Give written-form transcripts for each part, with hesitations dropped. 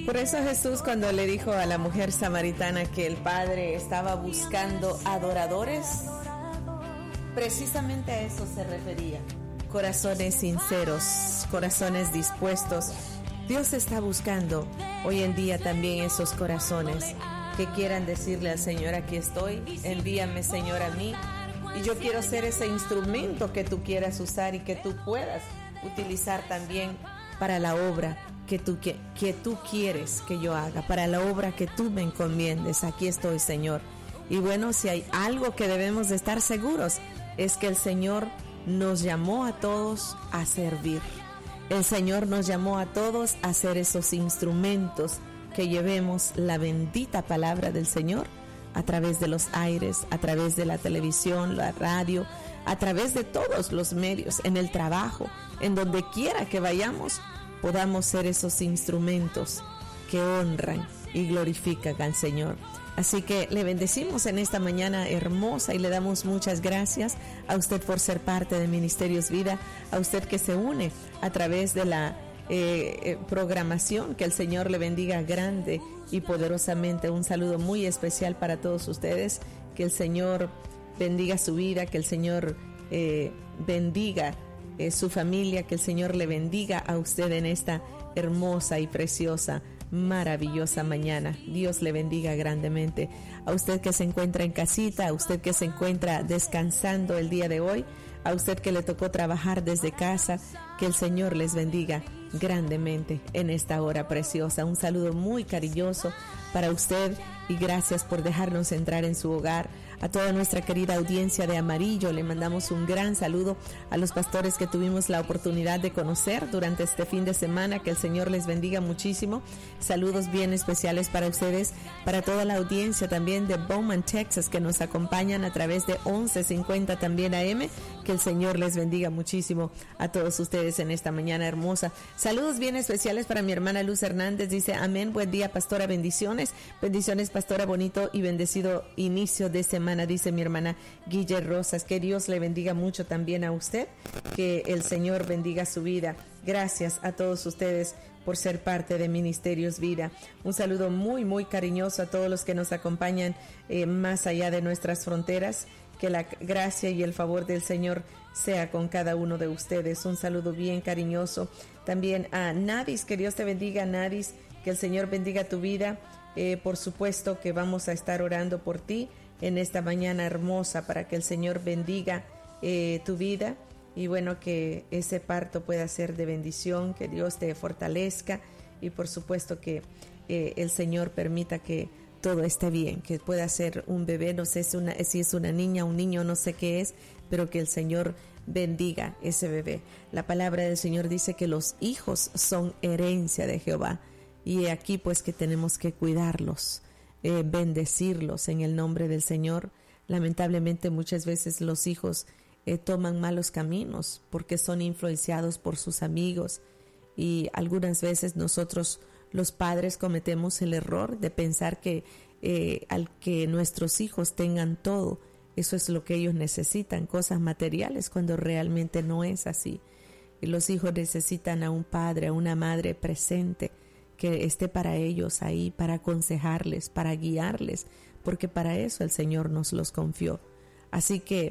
Por eso Jesús, cuando le dijo a la mujer samaritana que el Padre estaba buscando adoradores, precisamente a eso se refería. Corazones sinceros, corazones dispuestos. Dios está buscando hoy en día también esos corazones que quieran decirle al Señor: aquí estoy, envíame, Señor, a mí, y yo quiero ser ese instrumento que tú quieras usar y que tú puedas utilizar también para la obra que tú quieres que yo haga, para la obra que tú me encomiendes. Aquí estoy, Señor. Y bueno, si hay algo que debemos de estar seguros, es que el Señor nos llamó a todos a servir. El Señor nos llamó a todos a ser esos instrumentos que llevemos la bendita palabra del Señor a través de los aires, a través de la televisión, la radio, a través de todos los medios, en el trabajo, en donde quiera que vayamos, podamos ser esos instrumentos que honran y glorifican al Señor. Así que le bendecimos en esta mañana hermosa y le damos muchas gracias a usted por ser parte de Ministerios Vida, a usted que se une a través de la programación. Que el Señor le bendiga grande y poderosamente. Un saludo muy especial para todos ustedes. Que el Señor bendiga su vida, que el Señor bendiga su familia, que el Señor le bendiga a usted en esta hermosa y preciosa, maravillosa mañana. Dios le bendiga grandemente. A usted que se encuentra en casita, a usted que se encuentra descansando el día de hoy, a usted que le tocó trabajar desde casa, que el Señor les bendiga grandemente en esta hora preciosa. Un saludo muy cariñoso para usted y gracias por dejarnos entrar en su hogar. A toda nuestra querida audiencia de Amarillo le mandamos un gran saludo, a los pastores que tuvimos la oportunidad de conocer durante este fin de semana. Que el Señor les bendiga muchísimo. Saludos bien especiales para ustedes, para toda la audiencia también de Bowman, Texas, que nos acompañan a través de 1150 también AM. Que el Señor les bendiga muchísimo a todos ustedes en esta mañana hermosa. Saludos bien especiales para mi hermana Luz Hernández. Dice: amén, buen día, pastora, bendiciones. Bendiciones, pastora, bonito y bendecido inicio de semana, dice mi hermana Guille Rosas. Que Dios le bendiga mucho también a usted, que el Señor bendiga su vida. Gracias a todos ustedes por ser parte de Ministerios Vida. Un saludo muy, muy cariñoso a todos los que nos acompañan más allá de nuestras fronteras. Que la gracia y el favor del Señor sea con cada uno de ustedes. Un saludo bien cariñoso también a Nadis. Que Dios te bendiga, Nadis. Que el Señor bendiga tu vida. Por supuesto que vamos a estar orando por ti en esta mañana hermosa, para que el Señor bendiga tu vida. Y bueno, que ese parto pueda ser de bendición, que Dios te fortalezca y por supuesto que el Señor permita que todo esté bien, que pueda ser un bebé, no sé si es una niña, un niño, no sé qué es, pero que el Señor bendiga ese bebé. La palabra del Señor dice que los hijos son herencia de Jehová, y aquí pues que tenemos que cuidarlos, bendecirlos en el nombre del Señor. Lamentablemente muchas veces los hijos toman malos caminos porque son influenciados por sus amigos, y algunas veces nosotros los padres cometemos el error de pensar que al que nuestros hijos tengan todo, eso es lo que ellos necesitan, cosas materiales, cuando realmente no es así. Y los hijos necesitan a un padre, a una madre presente, que esté para ellos ahí, para aconsejarles, para guiarles, porque para eso el Señor nos los confió. Así que,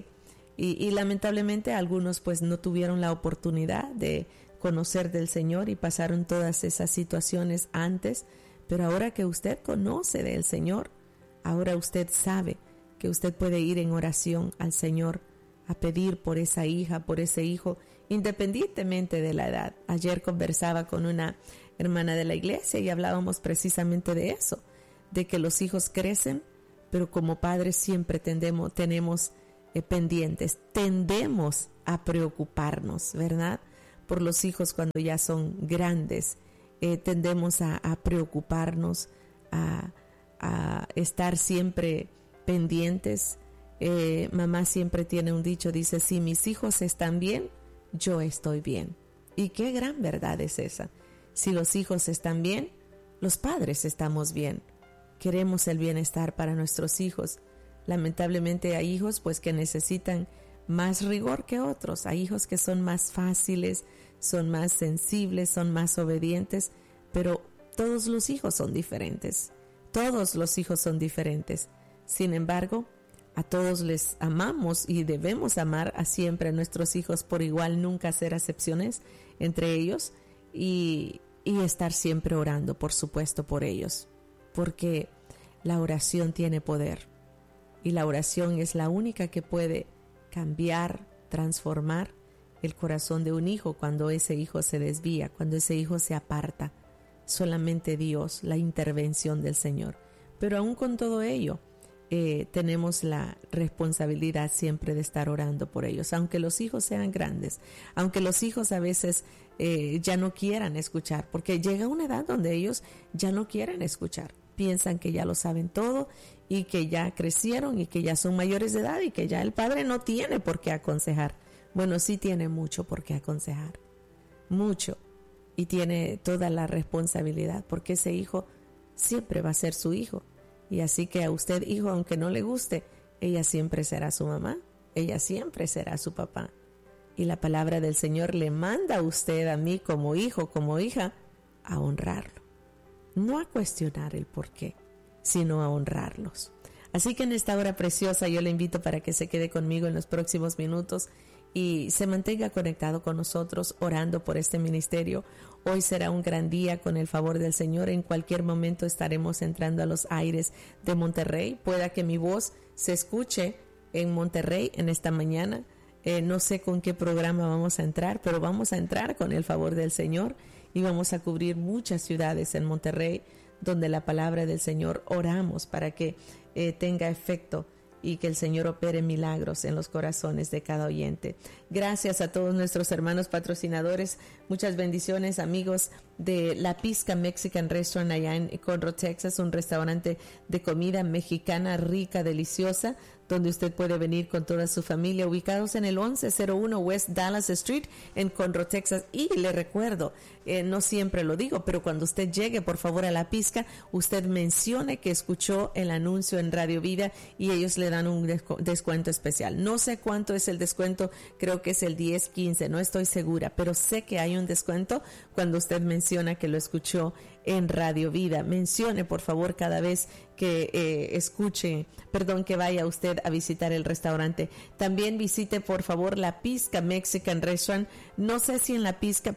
y lamentablemente algunos pues no tuvieron la oportunidad de conocer del Señor y pasaron todas esas situaciones antes, pero ahora que usted conoce del Señor, ahora usted sabe que usted puede ir en oración al Señor a pedir por esa hija, por ese hijo, independientemente de la edad. Ayer conversaba con una hermana de la iglesia y hablábamos precisamente de eso, de que los hijos crecen, pero como padres siempre tenemos pendientes, tendemos a preocuparnos, ¿verdad?, por los hijos cuando ya son grandes. Tendemos a preocuparnos, a estar siempre pendientes. Mamá siempre tiene un dicho, dice: si mis hijos están bien, yo estoy bien. Y qué gran verdad es esa. Si los hijos están bien, los padres estamos bien. Queremos el bienestar para nuestros hijos. Lamentablemente hay hijos pues que necesitan más rigor que otros. Hay hijos que son más fáciles, son más sensibles, son más obedientes, pero todos los hijos son diferentes. Todos los hijos son diferentes. Sin embargo, a todos les amamos y debemos amar a siempre a nuestros hijos por igual, nunca hacer acepciones entre ellos y estar siempre orando, por supuesto, por ellos. Porque la oración tiene poder y la oración es la única que puede cambiar, transformar el corazón de un hijo cuando ese hijo se desvía, cuando ese hijo se aparta. Solamente Dios, la intervención del Señor. Pero aún con todo ello, tenemos la responsabilidad siempre de estar orando por ellos, aunque los hijos sean grandes, aunque los hijos a veces ya no quieran escuchar, porque llega una edad donde ellos ya no quieren escuchar, piensan que ya lo saben todo y que ya crecieron y que ya son mayores de edad y que ya el padre no tiene por qué aconsejar. Bueno, sí tiene mucho por qué aconsejar, mucho, y tiene toda la responsabilidad, porque ese hijo siempre va a ser su hijo. Y así que a usted, hijo, aunque no le guste, ella siempre será su mamá, ella siempre será su papá. Y la palabra del Señor le manda a usted, a mí, como hijo, como hija, a honrarlo. No a cuestionar el por qué, sino a honrarlos. Así que en esta hora preciosa yo le invito para que se quede conmigo en los próximos minutos y se mantenga conectado con nosotros orando por este ministerio. Hoy será un gran día con el favor del Señor. En cualquier momento estaremos entrando a los aires de Monterrey. Pueda que mi voz se escuche en Monterrey en esta mañana. No sé con qué programa vamos a entrar, pero vamos a entrar con el favor del Señor y vamos a cubrir muchas ciudades en Monterrey donde la palabra del Señor oramos para que tenga efecto y que el Señor opere milagros en los corazones de cada oyente. Gracias a todos nuestros hermanos patrocinadores. Muchas bendiciones, amigos de La Pizca Mexican Restaurant allá en Conroe, Texas, un restaurante de comida mexicana rica, deliciosa, donde usted puede venir con toda su familia, ubicados en el 1101 West Dallas Street en Conroe, Texas. Y le recuerdo, no siempre lo digo, pero cuando usted llegue, por favor, a La Pizca, usted mencione que escuchó el anuncio en Radio Vida y ellos le dan un descuento especial. No sé cuánto es el descuento, creo que es el 10-15, no estoy segura, pero sé que hay un descuento cuando usted menciona que lo escuchó en Radio Vida. Mencione, por favor, cada vez que que vaya usted a visitar el restaurante. También visite, por favor, La Pizca Mexican Restaurant. No sé si en La Pizca,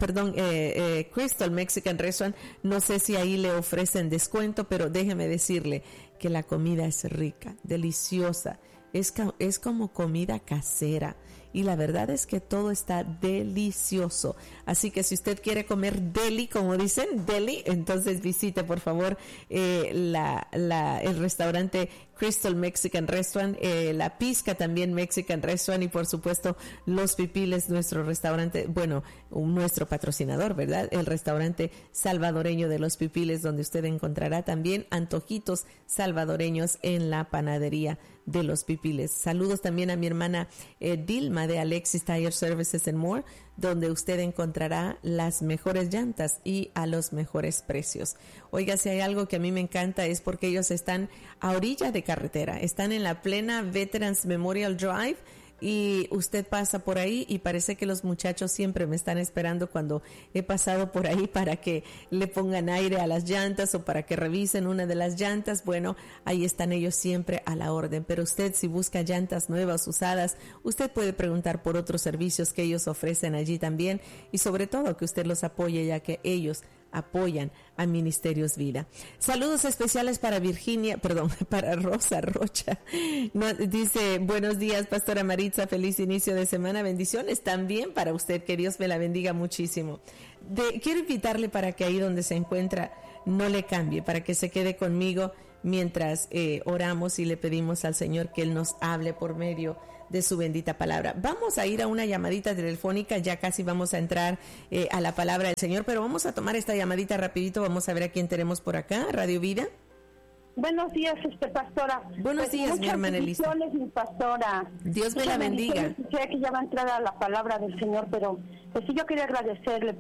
Crystal Mexican Restaurant, no sé si ahí le ofrecen descuento, pero déjeme decirle que la comida es rica, deliciosa, es como comida casera. Y la verdad es que todo está delicioso. Así que si usted quiere comer deli, como dicen, deli, entonces visite, por favor, el restaurante Crystal Mexican Restaurant, La Pizca también Mexican Restaurant y por supuesto Los Pipiles, nuestro restaurante, nuestro patrocinador, ¿verdad? El restaurante salvadoreño de Los Pipiles, donde usted encontrará también antojitos salvadoreños en la panadería de Los Pipiles. Saludos también a mi hermana Dilma de Alexis Tire Services and More, donde usted encontrará las mejores llantas y a los mejores precios. Oiga, si hay algo que a mí me encanta es porque ellos están a orilla de carretera, están en la plena Veterans Memorial Drive y usted pasa por ahí y parece que los muchachos siempre me están esperando cuando he pasado por ahí para que le pongan aire a las llantas o para que revisen una de las llantas. Bueno, ahí están ellos siempre a la orden, pero usted, si busca llantas nuevas, usadas, usted puede preguntar por otros servicios que ellos ofrecen allí también y sobre todo que usted los apoye, ya que ellos apoyan a Ministerios Vida. Saludos especiales para para Rosa Rocha. Dice, buenos días, Pastora Maritza, feliz inicio de semana, bendiciones también para usted, que Dios me la bendiga muchísimo. Quiero invitarle para que ahí donde se encuentra no le cambie, para que se quede conmigo mientras oramos y le pedimos al Señor que Él nos hable por medio de su bendita palabra. Vamos a ir a una llamadita telefónica, ya casi vamos a entrar a la palabra del Señor, pero vamos a tomar esta llamadita rapidito, vamos a ver a quién tenemos por acá, Radio Vida. Buenos días, pastora. Buenos días, mi hermana Elisa. Mi pastora. Dios me la bendiga. Sé que ya va a entrar a la palabra del Señor, pero pues sí, yo quería agradecerle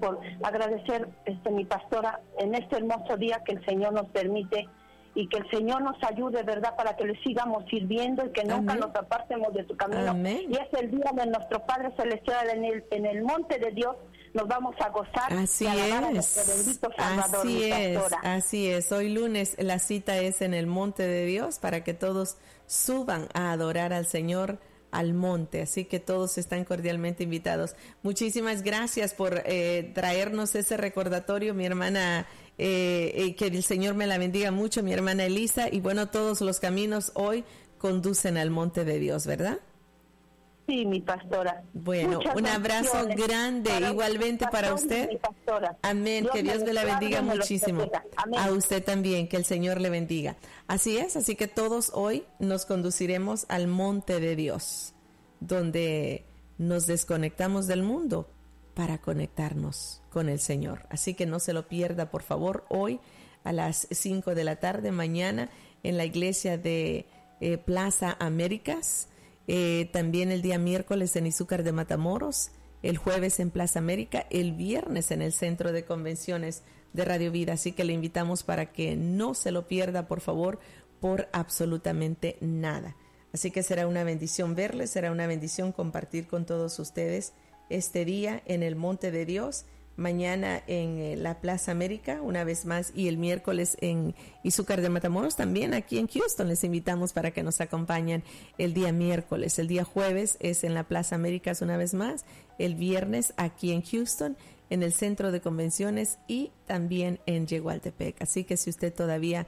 mi pastora en este hermoso día que el Señor nos permite y que el Señor nos ayude, ¿verdad?, para que le sigamos sirviendo y que nunca nos apartemos de su camino. Amén. Y es el día de nuestro Padre Celestial en el monte de Dios, nos vamos a gozar. Así y alabar a es, nuestro bendito Salvador, mi pastora. así es. Hoy lunes la cita es en el monte de Dios para que todos suban a adorar al Señor al monte, así que todos están cordialmente invitados. Muchísimas gracias por traernos ese recordatorio, mi hermana, que el Señor me la bendiga mucho, mi hermana Elisa, y bueno, todos los caminos hoy conducen al monte de Dios, ¿verdad? Sí, mi pastora. Bueno, Muchas un abrazo grande igualmente para usted. Amén, que Dios me la bendiga muchísimo. A usted también, que el Señor le bendiga. Así es, así que todos hoy nos conduciremos al monte de Dios, donde nos desconectamos del mundo para conectarnos con el Señor. Así que no se lo pierda, por favor, hoy a las 5 de la tarde, mañana, en la iglesia de Plaza Américas. También el día miércoles en Izúcar de Matamoros, el jueves en Plaza América, el viernes en el Centro de Convenciones de Radio Vida. Así que le invitamos para que no se lo pierda, por favor, por absolutamente nada. Así que será una bendición verles, será una bendición compartir con todos ustedes este día en el Monte de Dios, mañana en la Plaza América, una vez más, y el miércoles en Izúcar de Matamoros, también aquí en Houston. Les invitamos para que nos acompañen el día miércoles. El día jueves es en la Plaza Américas una vez más, el viernes aquí en Houston, en el Centro de Convenciones y también en Yegualtepec. Así que si usted todavía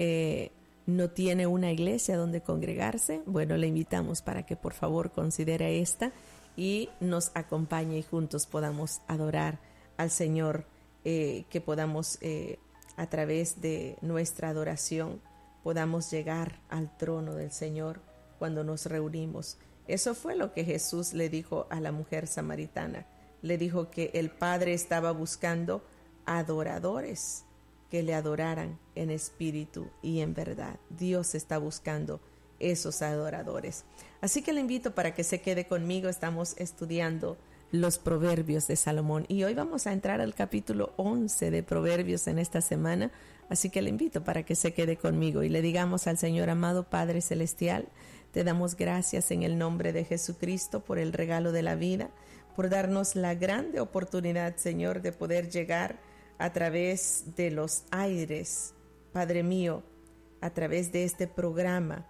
no tiene una iglesia donde congregarse, bueno, le invitamos para que por favor considere esta y nos acompañe y juntos podamos adorar al Señor, que podamos a través de nuestra adoración podamos llegar al trono del Señor cuando nos reunimos. Eso fue lo que Jesús le dijo a la mujer samaritana. Le dijo que el Padre estaba buscando adoradores que le adoraran en espíritu y en verdad. Dios está buscando esos adoradores. Así que le invito para que se quede conmigo. Estamos estudiando los Proverbios de Salomón y hoy vamos a entrar al capítulo 11 de Proverbios en esta semana, así que le invito para que se quede conmigo y le digamos al Señor: amado Padre Celestial, te damos gracias en el nombre de Jesucristo por el regalo de la vida, por darnos la grande oportunidad, Señor, de poder llegar a través de los aires, Padre mío, a través de este programa,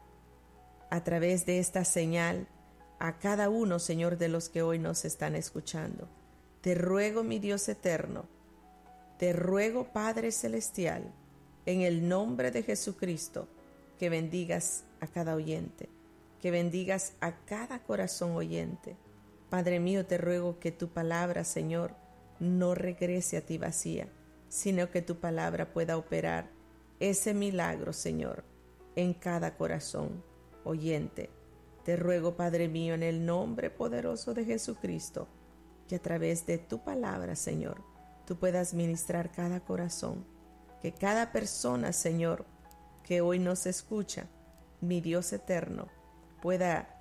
a través de esta señal, a cada uno, Señor, de los que hoy nos están escuchando. Te ruego, mi Dios eterno, te ruego, Padre Celestial, en el nombre de Jesucristo, que bendigas a cada oyente, que bendigas a cada corazón oyente. Padre mío, te ruego que tu palabra, Señor, no regrese a ti vacía, sino que tu palabra pueda operar ese milagro, Señor, en cada corazón oyente. Te ruego, Padre mío, en el nombre poderoso de Jesucristo, que a través de tu palabra, Señor, tú puedas ministrar cada corazón, que cada persona, Señor, que hoy nos escucha, mi Dios eterno, pueda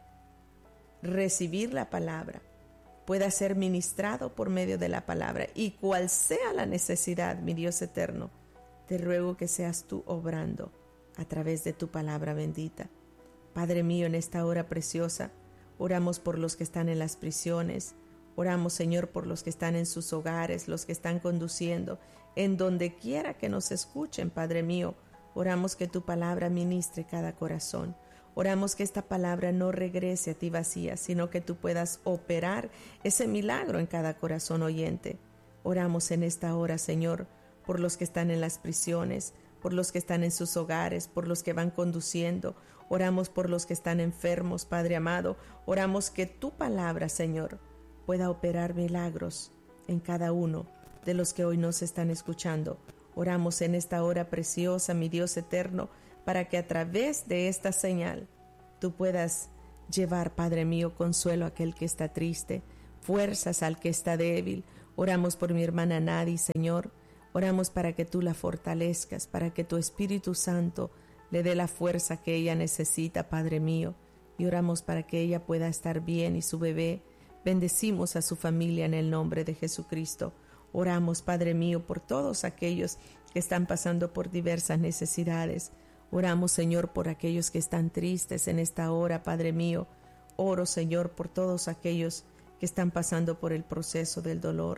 recibir la palabra, pueda ser ministrado por medio de la palabra, y cual sea la necesidad, mi Dios eterno, te ruego que seas tú obrando a través de tu palabra bendita. Padre mío, en esta hora preciosa, oramos por los que están en las prisiones, oramos, Señor, por los que están en sus hogares, los que están conduciendo, en donde quiera que nos escuchen, Padre mío, oramos que tu palabra ministre cada corazón. Oramos que esta palabra no regrese a ti vacía, sino que tú puedas operar ese milagro en cada corazón oyente. Oramos en esta hora, Señor, por los que están en las prisiones, por los que están en sus hogares, por los que van conduciendo. Oramos por los que están enfermos, Padre amado. Oramos que tu palabra, Señor, pueda operar milagros en cada uno de los que hoy nos están escuchando. Oramos en esta hora preciosa, mi Dios eterno, para que a través de esta señal tú puedas llevar, Padre mío, consuelo a aquel que está triste, fuerzas al que está débil. Oramos por mi hermana Nadi, Señor. Oramos para que tú la fortalezcas, para que tu Espíritu Santo le dé la fuerza que ella necesita, Padre mío. Y oramos para que ella pueda estar bien y su bebé. Bendecimos a su familia en el nombre de Jesucristo. Oramos, Padre mío, por todos aquellos que están pasando por diversas necesidades. Oramos, Señor, por aquellos que están tristes en esta hora, Padre mío. Oro, Señor, por todos aquellos que están pasando por el proceso del dolor.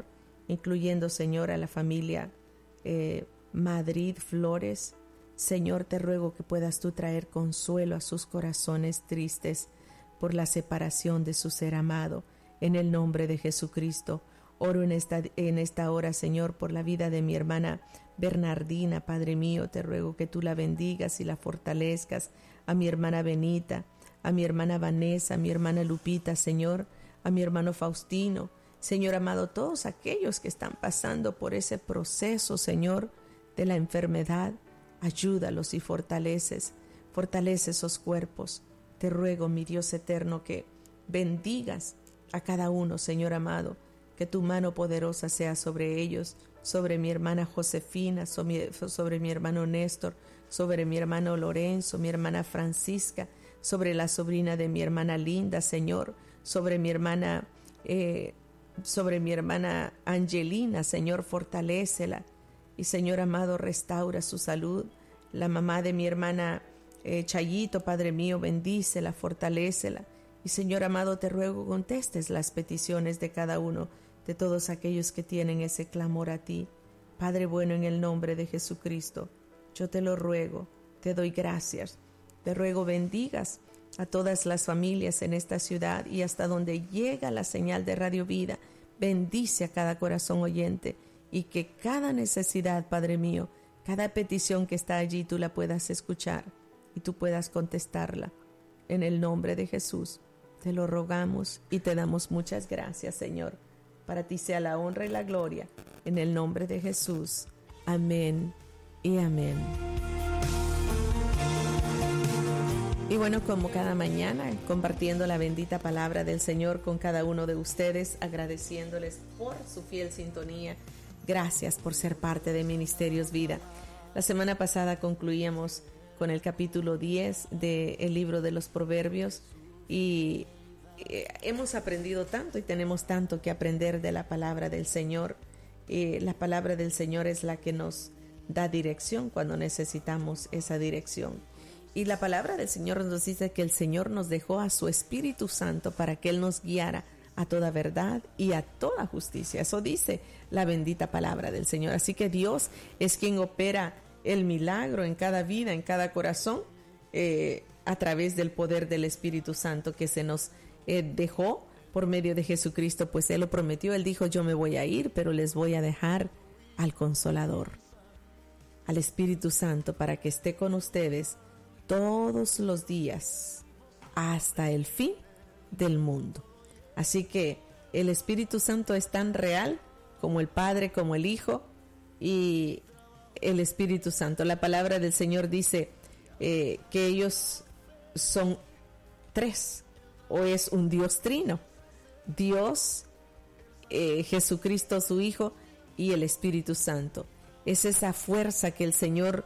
incluyendo, Señor, a la familia Madrid Flores. Señor, te ruego que puedas tú traer consuelo a sus corazones tristes por la separación de su ser amado. En el nombre de Jesucristo, oro en esta hora, Señor, por la vida de mi hermana Bernardina. Padre mío, te ruego que tú la bendigas y la fortalezcas. A mi hermana Benita, a mi hermana Vanessa, a mi hermana Lupita, Señor, a mi hermano Faustino. Señor amado, todos aquellos que están pasando por ese proceso, Señor, de la enfermedad, ayúdalos y fortalece esos cuerpos. Te ruego, mi Dios eterno, que bendigas a cada uno, Señor amado, que tu mano poderosa sea sobre ellos, sobre mi hermana Josefina, sobre mi hermano Néstor, sobre mi hermano Lorenzo, mi hermana Francisca, sobre la sobrina de mi hermana Linda, Señor, sobre mi hermana Angelina, Señor, fortalécela. Y Señor amado, restaura su salud. La mamá de mi hermana Chayito, Padre mío, bendícela, fortalécela. Y Señor amado, te ruego contestes las peticiones de cada uno, de todos aquellos que tienen ese clamor a ti. Padre bueno, en el nombre de Jesucristo, yo te lo ruego, te doy gracias. Te ruego bendigas a todas las familias en esta ciudad y hasta donde llega la señal de Radio Vida. Bendice a cada corazón oyente y que cada necesidad, Padre mío, cada petición que está allí, tú la puedas escuchar y tú puedas contestarla. En el nombre de Jesús, te lo rogamos y te damos muchas gracias, Señor. Para ti sea la honra y la gloria. En el nombre de Jesús. Amén y amén. Y bueno, como cada mañana, compartiendo la bendita palabra del Señor con cada uno de ustedes, agradeciéndoles por su fiel sintonía. Gracias por ser parte de Ministerios Vida. La semana pasada concluíamos con el capítulo 10 del libro de los Proverbios y hemos aprendido tanto y tenemos tanto que aprender de la palabra del Señor. La palabra del Señor es la que nos da dirección cuando necesitamos esa dirección. Y la palabra del Señor nos dice que el Señor nos dejó a su Espíritu Santo para que Él nos guiara a toda verdad y a toda justicia. Eso dice la bendita palabra del Señor. Así que Dios es quien opera el milagro en cada vida, en cada corazón, a través del poder del Espíritu Santo que se nos dejó por medio de Jesucristo, pues Él lo prometió. Él dijo: yo me voy a ir, pero les voy a dejar al Consolador, al Espíritu Santo, para que esté con ustedes todos los días hasta el fin del mundo. Así que el Espíritu Santo es tan real como el Padre, como el Hijo y el Espíritu Santo. La palabra del Señor dice que ellos son tres, o es un Dios trino: Dios, Jesucristo su Hijo y el Espíritu Santo. Es esa fuerza que el Señor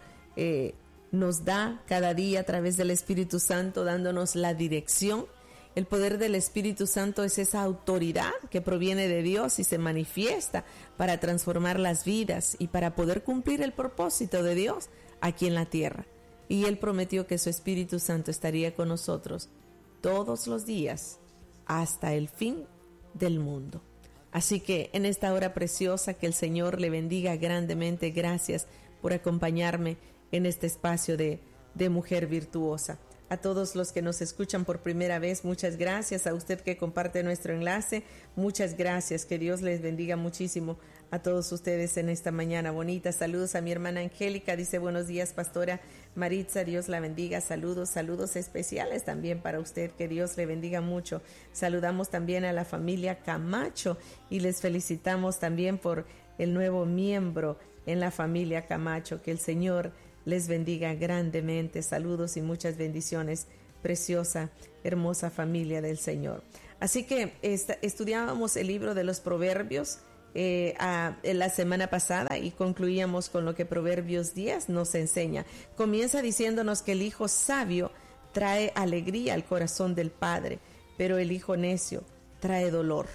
nos da cada día a través del Espíritu Santo, dándonos la dirección. El poder del Espíritu Santo es esa autoridad que proviene de Dios y se manifiesta para transformar las vidas y para poder cumplir el propósito de Dios aquí en la tierra. Y Él prometió que su Espíritu Santo estaría con nosotros todos los días hasta el fin del mundo. Así que en esta hora preciosa, que el Señor le bendiga grandemente. Gracias por acompañarme en este espacio de Mujer Virtuosa. A todos los que nos escuchan por primera vez, muchas gracias. A usted que comparte nuestro enlace, muchas gracias. Que Dios les bendiga muchísimo a todos ustedes en esta mañana bonita. Saludos a mi hermana Angélica, dice: buenos días, pastora Maritza, Dios la bendiga. Saludos especiales también para usted, que Dios le bendiga mucho. Saludamos también a la familia Camacho y les felicitamos también por el nuevo miembro en la familia Camacho. Que el Señor les bendiga grandemente. Saludos y muchas bendiciones, preciosa, hermosa familia del Señor. Así que estudiábamos el libro de los Proverbios la semana pasada y concluíamos con lo que Proverbios 10 nos enseña. Comienza diciéndonos que el hijo sabio trae alegría al corazón del padre, pero el hijo necio trae dolor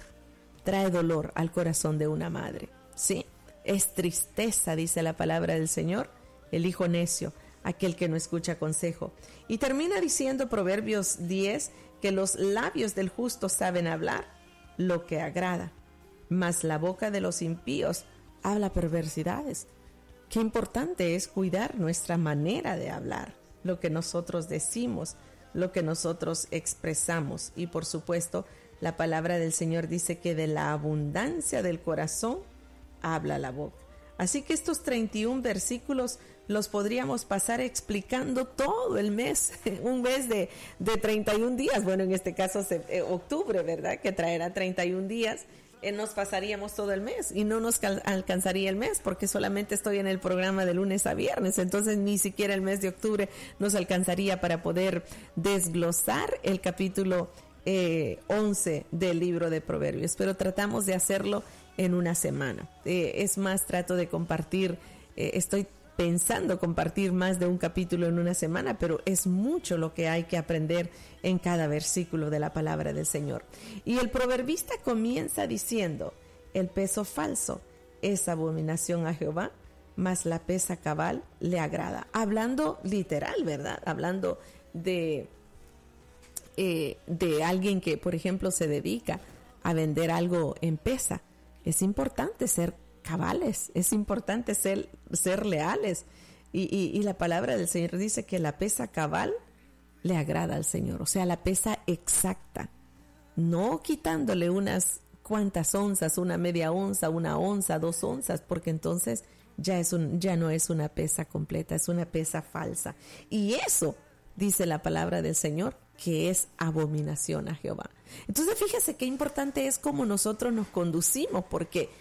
al corazón de una madre. Sí, es tristeza, dice la palabra del Señor, el hijo necio, aquel que no escucha consejo. Y termina diciendo Proverbios 10 que los labios del justo saben hablar lo que agrada mas la boca de los impíos habla perversidades. Qué importante es cuidar nuestra manera de hablar, lo que nosotros decimos, lo que nosotros expresamos. Y por supuesto, la palabra del Señor dice que de la abundancia del corazón habla la boca. Así que estos 31 versículos los podríamos pasar explicando todo el mes, un mes de 31 días. Bueno, en este caso octubre, ¿verdad? Que traerá 31 días. Nos pasaríamos todo el mes y no nos alcanzaría el mes porque solamente estoy en el programa de lunes a viernes, entonces ni siquiera el mes de octubre nos alcanzaría para poder desglosar el capítulo 11 del libro de Proverbios, pero tratamos de hacerlo en una semana. Es más, trato de compartir, estoy pensando compartir más de un capítulo en una semana, pero es mucho lo que hay que aprender en cada versículo de la palabra del Señor. Y el proverbista comienza diciendo: el peso falso es abominación a Jehová, mas la pesa cabal le agrada. Hablando literal, ¿verdad? Hablando de alguien que, por ejemplo, se dedica a vender algo en pesa. Es importante ser cabales, es importante ser leales. Y la palabra del Señor dice que la pesa cabal le agrada al Señor, o sea, la pesa exacta, no quitándole unas cuantas onzas, una media onza, una onza, 2 onzas, porque entonces ya no es una pesa completa, es una pesa falsa. Y eso dice la palabra del Señor, que es abominación a Jehová. Entonces fíjese qué importante es cómo nosotros nos conducimos, porque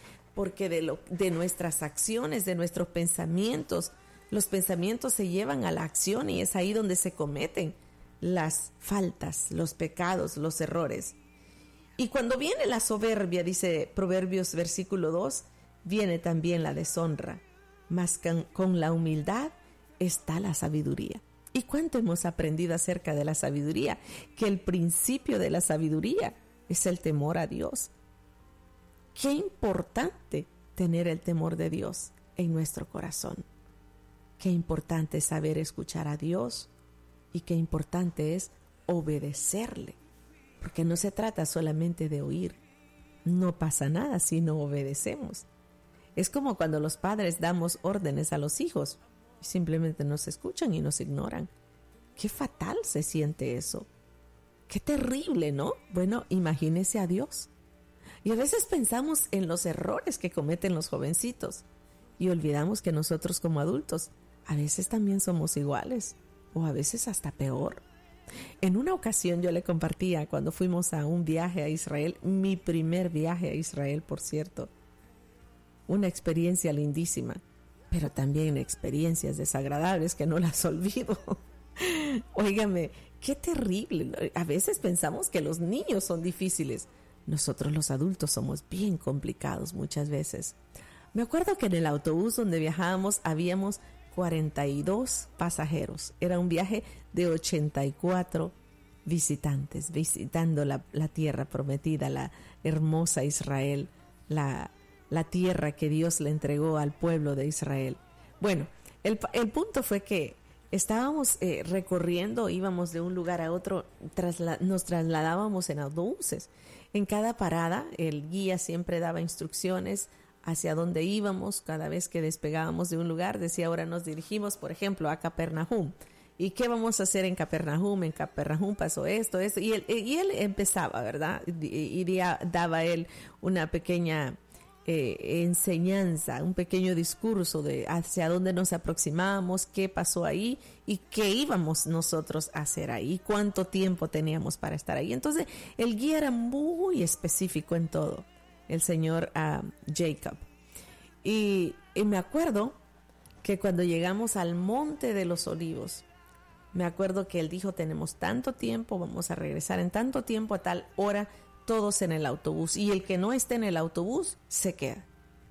de nuestras acciones, de nuestros pensamientos, los pensamientos se llevan a la acción y es ahí donde se cometen las faltas, los pecados, los errores. Y cuando viene la soberbia, dice Proverbios versículo 2, viene también la deshonra, mas con la humildad está la sabiduría. ¿Y cuánto hemos aprendido acerca de la sabiduría? Que el principio de la sabiduría es el temor a Dios. Qué importante tener el temor de Dios en nuestro corazón. Qué importante es saber escuchar a Dios y qué importante es obedecerle. Porque no se trata solamente de oír. No pasa nada si no obedecemos. Es como cuando los padres damos órdenes a los hijos y simplemente nos escuchan y nos ignoran. Qué fatal se siente eso. Qué terrible, ¿no? Bueno, imagínese a Dios. Y a veces pensamos en los errores que cometen los jovencitos y olvidamos que nosotros como adultos a veces también somos iguales o a veces hasta peor. En una ocasión yo le compartía cuando fuimos a un viaje a Israel, mi primer viaje a Israel, por cierto, una experiencia lindísima, pero también experiencias desagradables que no las olvido. Óigame, qué terrible. A veces pensamos que los niños son difíciles. Nosotros los adultos somos bien complicados muchas veces. Me acuerdo que en el autobús donde viajábamos habíamos 42 pasajeros. Era un viaje de 84 visitantes, visitando la tierra prometida, la hermosa Israel, la tierra que Dios le entregó al pueblo de Israel. Bueno, el punto fue que estábamos recorriendo, íbamos de un lugar a otro, nos trasladábamos en autobuses. En cada parada, el guía siempre daba instrucciones hacia dónde íbamos. Cada vez que despegábamos de un lugar, decía: ahora nos dirigimos, por ejemplo, a Capernaum. ¿Y qué vamos a hacer en Capernaum? En Capernaum pasó esto. Y él empezaba, ¿verdad? Daba él una pequeña enseñanza, un pequeño discurso de hacia dónde nos aproximábamos, qué pasó ahí y qué íbamos nosotros a hacer ahí, cuánto tiempo teníamos para estar ahí. Entonces el guía era muy específico en todo, el señor Jacob. Y me acuerdo que cuando llegamos al Monte de los Olivos, me acuerdo que él dijo: tenemos tanto tiempo, vamos a regresar en tanto tiempo, a tal hora, todos en el autobús, y el que no esté en el autobús se queda.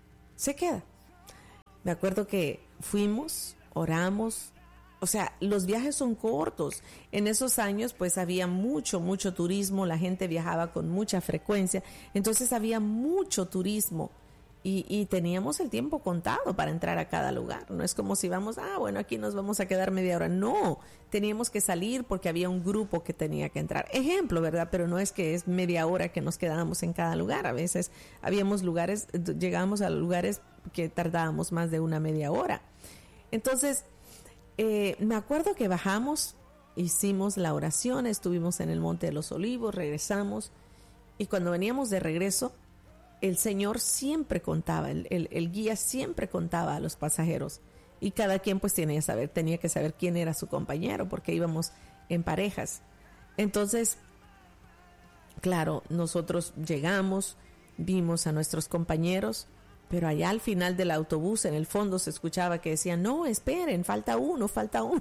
Me acuerdo que fuimos, oramos, o sea, los viajes son cortos. En esos años pues había mucho turismo, la gente viajaba con mucha frecuencia, entonces había mucho turismo Y teníamos el tiempo contado para entrar a cada lugar. No es como si vamos, bueno, aquí nos vamos a quedar media hora. No, teníamos que salir porque había un grupo que tenía que entrar. Ejemplo, ¿verdad? Pero no es que es media hora que nos quedábamos en cada lugar. A veces llegábamos a lugares que tardábamos más de una media hora. Entonces, me acuerdo que bajamos, hicimos la oración, estuvimos en el Monte de los Olivos, regresamos. Y cuando veníamos de regreso, el Señor siempre contaba, el guía siempre contaba a los pasajeros, y cada quien pues tenía que saber quién era su compañero, porque íbamos en parejas. Entonces, claro, nosotros llegamos, vimos a nuestros compañeros, pero allá al final del autobús, en el fondo se escuchaba que decían, no, esperen, falta uno.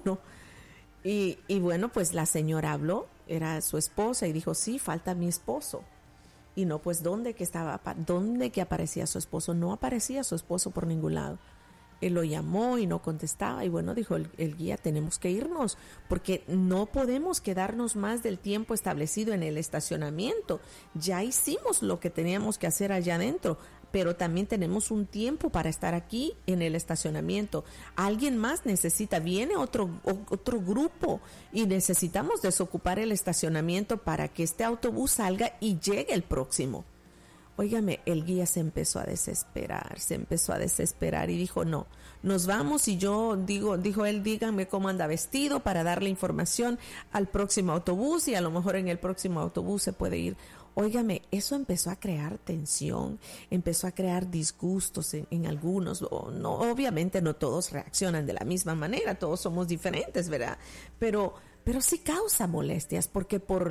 Y bueno, pues la señora habló, era su esposa, y dijo, sí, falta mi esposo. Y no, pues ¿dónde que aparecía su esposo? No aparecía su esposo por ningún lado. Él lo llamó y no contestaba. Y bueno, dijo el guía, tenemos que irnos porque no podemos quedarnos más del tiempo establecido en el estacionamiento. Ya hicimos lo que teníamos que hacer allá adentro, pero también tenemos un tiempo para estar aquí en el estacionamiento. Alguien más viene otro grupo y necesitamos desocupar el estacionamiento para que este autobús salga y llegue el próximo. Óigame, el guía se empezó a desesperar y dijo, no, nos vamos. Y dijo él, díganme cómo anda vestido para darle información al próximo autobús y a lo mejor en el próximo autobús se puede ir. Óigame, eso empezó a crear tensión, empezó a crear disgustos en algunos. No, obviamente no todos reaccionan de la misma manera, todos somos diferentes, ¿verdad? Pero sí causa molestias, porque por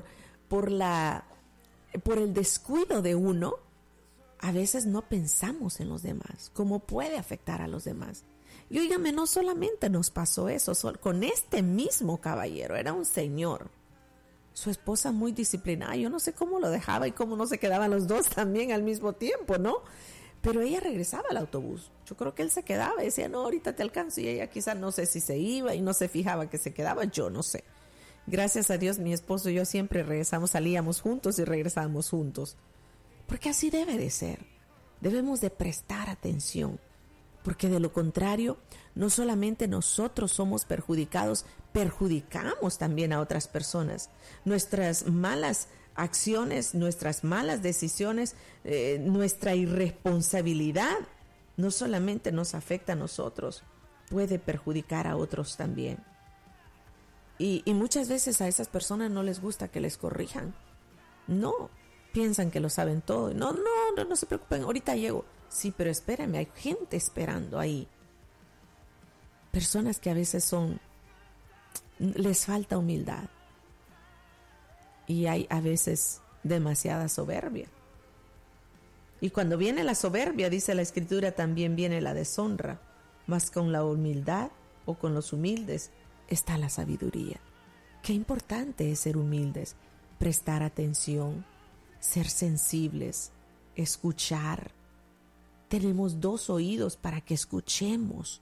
el descuido de uno, a veces no pensamos en los demás, cómo puede afectar a los demás. Y óigame, no solamente nos pasó eso, con este mismo caballero, era un señor. Su esposa muy disciplinada, yo no sé cómo lo dejaba y cómo no se quedaban los dos también al mismo tiempo, ¿no? Pero ella regresaba al autobús. Yo creo que él se quedaba y decía, no, ahorita te alcanzo. Y ella quizás no sé si se iba y no se fijaba que se quedaba, yo no sé. Gracias a Dios, mi esposo y yo siempre salíamos juntos y regresábamos juntos. Porque así debe de ser. Debemos de prestar atención. Porque de lo contrario, no solamente nosotros somos perjudicamos también a otras personas. Nuestras malas acciones, nuestras malas decisiones, nuestra irresponsabilidad, no solamente nos afecta a nosotros, puede perjudicar a otros también. Y muchas veces a esas personas no les gusta que les corrijan. No, piensan que lo saben todo. No se preocupen, ahorita llego. Sí, pero espérame, hay gente esperando ahí. Personas que a veces les falta humildad. Y hay a veces demasiada soberbia. Y cuando viene la soberbia, dice la Escritura, también viene la deshonra. Mas con la humildad o con los humildes está la sabiduría. Qué importante es ser humildes, prestar atención, ser sensibles, escuchar. Tenemos 2 oídos para que escuchemos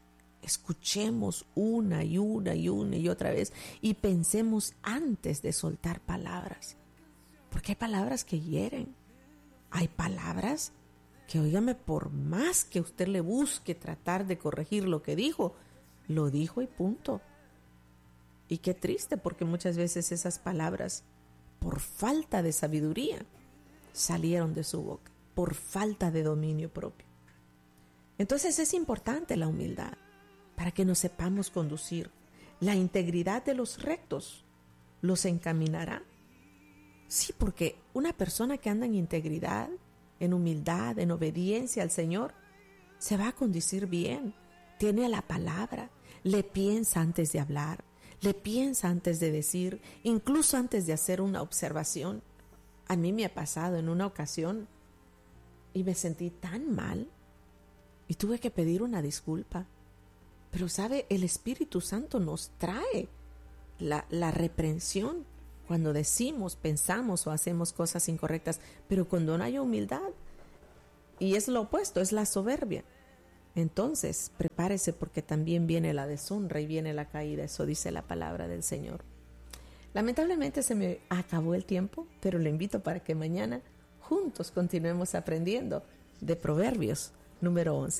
una y otra vez y pensemos antes de soltar palabras, porque hay palabras que hieren, hay palabras que, óigame, por más que usted le busque tratar de corregir lo que dijo, lo dijo y punto. Y qué triste, porque muchas veces esas palabras, por falta de sabiduría, salieron de su boca, por falta de dominio propio. Entonces es importante la humildad para que nos sepamos conducir. La integridad de los rectos los encaminará. Sí, porque una persona que anda en integridad, en humildad, en obediencia al Señor, se va a conducir bien. Tiene la palabra, le piensa antes de hablar, le piensa antes de decir, incluso antes de hacer una observación. A mí me ha pasado en una ocasión y me sentí tan mal y tuve que pedir una disculpa. Pero sabe, el Espíritu Santo nos trae la reprensión cuando decimos, pensamos o hacemos cosas incorrectas, pero cuando no hay humildad, y es lo opuesto, es la soberbia. Entonces, prepárese, porque también viene la deshonra y viene la caída. Eso dice la palabra del Señor. Lamentablemente se me acabó el tiempo, pero le invito para que mañana juntos continuemos aprendiendo de Proverbios número 11.